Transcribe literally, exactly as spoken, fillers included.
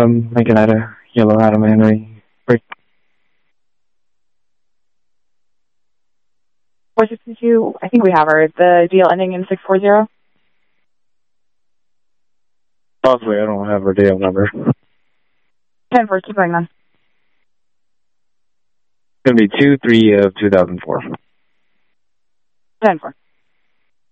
Adam, Lincoln Ida, Yellow Adam, Henry. Break. four sixty-two, I think we have her. The deal ending in six forty? Possibly, I don't have her deal number. ten four, keep going then. It's going to be two three of two thousand four. ten four.